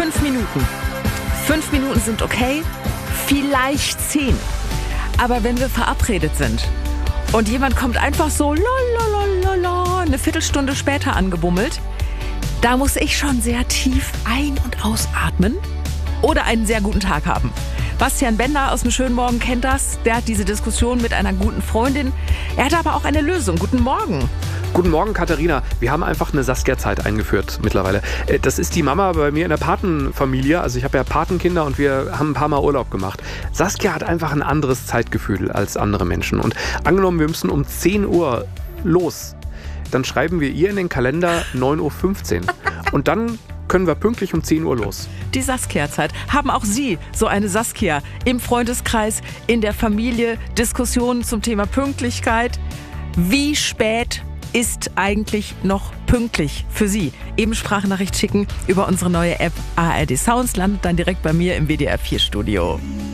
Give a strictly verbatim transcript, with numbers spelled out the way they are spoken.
fünf Minuten. Fünf Minuten sind okay, vielleicht zehn. Aber wenn wir verabredet sind und jemand kommt einfach so lalalala, eine Viertelstunde später angebummelt, da muss ich schon sehr tief ein- und ausatmen oder einen sehr guten Tag haben. Bastian Bender aus dem Schönen Morgen kennt das. Der hat diese Diskussion mit einer guten Freundin. Er hat aber auch eine Lösung. Guten Morgen. Guten Morgen, Katharina. Wir haben einfach eine Saskia-Zeit eingeführt mittlerweile. Das ist die Mama bei mir in der Patenfamilie. Also ich habe ja Patenkinder und wir haben ein paar Mal Urlaub gemacht. Saskia hat einfach ein anderes Zeitgefühl als andere Menschen. Und angenommen, wir müssen um zehn Uhr los, dann schreiben wir ihr in den Kalender neun Uhr fünfzehn. Und dann können wir pünktlich um zehn Uhr los. Die Saskia-Zeit. Haben auch Sie so eine Saskia im Freundeskreis, in der Familie, Diskussionen zum Thema Pünktlichkeit? Wie spät ist eigentlich noch pünktlich für Sie? Eben Sprachnachricht schicken über unsere neue App A R D Sounds, landet dann direkt bei mir im W D R vier Studio.